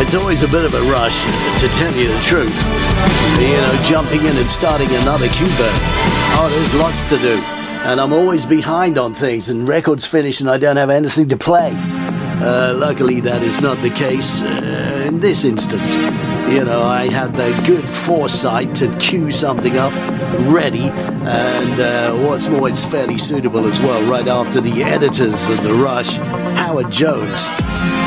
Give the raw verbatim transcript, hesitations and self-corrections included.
It's always a bit of a rush, to tell you the truth. You know, jumping in and starting another Q-Bird. Oh, there's lots to do. And I'm always behind on things, and records finish and I don't have anything to play. Uh, luckily, that is not the case uh, in this instance. You know, I had the good foresight to cue something up ready, and uh, what's more, it's fairly suitable as well, right after the editors of The Rush, Howard Jones.